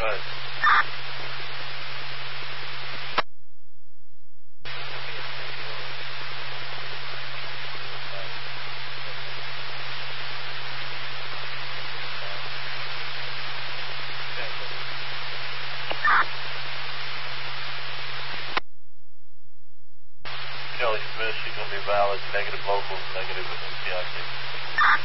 ahead. Kelly Smith, she's going to be valid, negative locals, negative with MCIC.